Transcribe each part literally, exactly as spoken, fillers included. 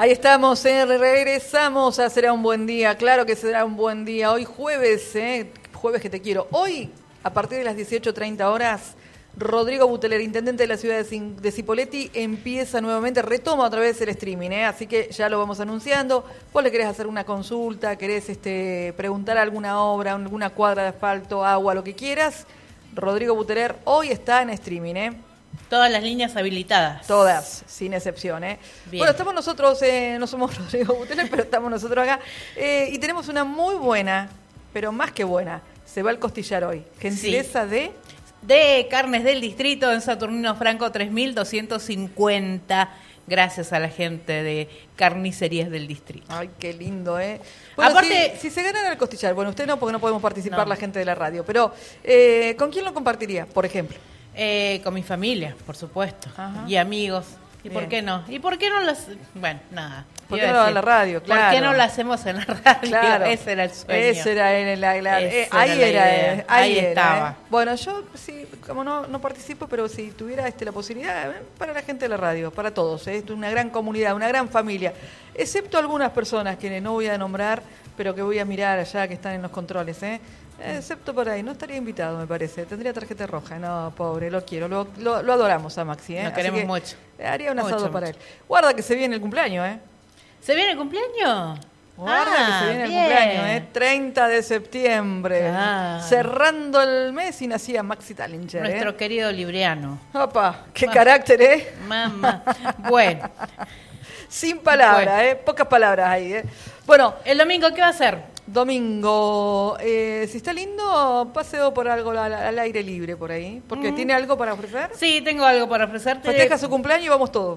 Ahí estamos, eh, regresamos a Será un Buen Día. Claro que será un buen día. Hoy jueves, eh, jueves que te quiero. Hoy, a partir de las dieciocho treinta horas, Rodrigo Buteler, intendente de la ciudad de Cipolletti, empieza nuevamente, retoma otra vez el streaming, ¿eh? Así que ya lo vamos anunciando. Vos le querés hacer una consulta, querés este, preguntar alguna obra, alguna cuadra de asfalto, agua, lo que quieras. Rodrigo Buteler hoy está en streaming, ¿eh? Todas las líneas habilitadas. Todas, sin excepción, ¿eh? Bien. Bueno, estamos nosotros, eh, no somos Rodrigo Buteler, pero estamos nosotros acá. Eh, y tenemos una muy buena, pero más que buena. Se va al costillar hoy. Gentileza sí. de... De Carnes del Distrito en Saturnino Franco tres mil doscientos cincuenta. Gracias a la gente de Carnicerías del Distrito. Ay, qué lindo, ¿eh? Bueno, Aparte, si, si se ganara el costillar, bueno, usted no, porque no podemos participar no. la gente de la radio, pero eh, ¿con quién lo compartiría, por ejemplo? Eh, con mi familia, por supuesto, Ajá. y amigos. ¿Y Bien. por qué no? ¿Y por qué no las...? Bueno, nada. ¿Por qué no en la radio? Claro. ¿Por qué no lo hacemos en la radio? Claro. Ese era el sueño. Ese era el, la, la, eh, ahí era, era, eh, ahí, ahí era, estaba. Eh. Bueno, yo sí, como no, no participo, pero si tuviera este, la posibilidad, eh, para la gente de la radio, para todos, eh, es una gran comunidad, una gran familia, excepto algunas personas que no voy a nombrar, pero que voy a mirar allá, que están en los controles, eh. Excepto por ahí, no estaría invitado, me parece. Tendría tarjeta roja. No, pobre, lo quiero. Lo, lo, lo adoramos a Maxi, ¿eh? Lo queremos mucho. Haría un mucho, asado mucho. para él. Guarda que se viene el cumpleaños, ¿eh? ¿Se viene el cumpleaños? Guarda ah, que se viene bien. el cumpleaños, ¿eh? treinta de septiembre. Ah. Cerrando el mes y nacía Maxi Tallinger, Nuestro ¿eh? querido Libriano. Opa, qué Ma- carácter, ¿eh? Mamá. Bueno. Sin palabras, Bueno. ¿eh? Pocas palabras ahí, ¿eh? Bueno, ¿El domingo qué va a hacer? domingo, eh, si está lindo, paseo por algo al, al aire libre por ahí. Porque Mm. ¿tiene algo para ofrecer? Sí, tengo algo para ofrecerte. Festeja su cumpleaños y vamos todos.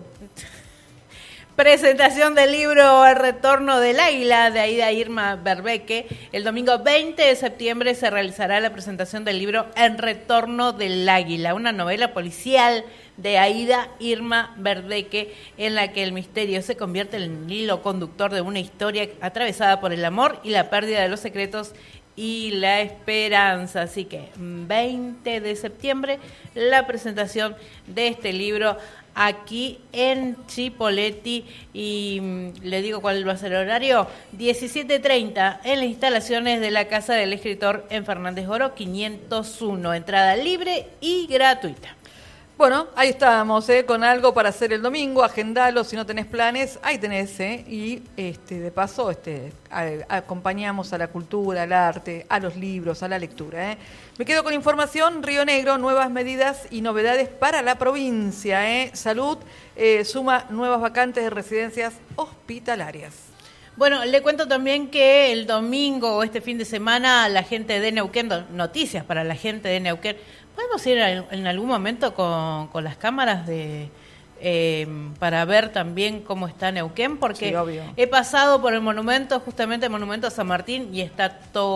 Presentación del libro El Retorno del Águila de Aida Irma Berbeque. El domingo veinte de septiembre se realizará la presentación del libro El Retorno del Águila, una novela policial de Aida Irma Berbeque en la que el misterio se convierte en el hilo conductor de una historia atravesada por el amor y la pérdida de los secretos y la esperanza. Así que veinte de septiembre la presentación de este libro aquí en Cipolletti y mmm, le digo cuál va a ser el horario, diecisiete treinta en las instalaciones de la Casa del Escritor en Fernández Oro quinientos uno, entrada libre y gratuita. Bueno, ahí estábamos, ¿eh? Con algo para hacer el domingo, agendalo, si no tenés planes, ahí tenés, ¿eh? Y este, de paso este, a, acompañamos a la cultura, al arte, a los libros, a la lectura, ¿eh? Me quedo con información, Río Negro, nuevas medidas y novedades para la provincia, ¿eh? Salud eh, suma nuevas vacantes de residencias hospitalarias. Bueno, le cuento también que el domingo o este fin de semana la gente de Neuquén, noticias para la gente de Neuquén, ¿podemos ir en algún momento con, con las cámaras de eh, para ver también cómo está Neuquén? Porque sí, obvio. He pasado por el monumento, justamente el monumento a San Martín, y está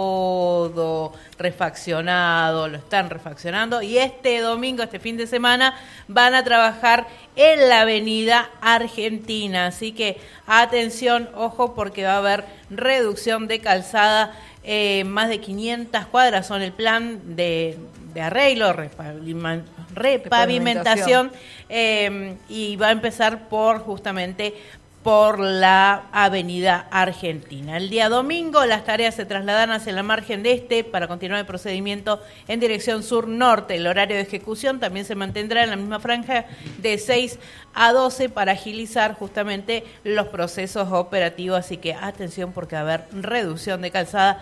todo refaccionado, lo están refaccionando, y este domingo, este fin de semana, van a trabajar en la avenida Argentina, así que atención, ojo, porque va a haber reducción de calzada. Eh, más de quinientas cuadras son el plan de, de arreglo, repavima, repavimentación, eh, y va a empezar por justamente por la avenida Argentina. El día domingo las tareas se trasladan hacia la margen de este para continuar el procedimiento en dirección sur-norte. El horario de ejecución también se mantendrá en la misma franja de seis a doce para agilizar justamente los procesos operativos, así que atención porque va a haber reducción de calzada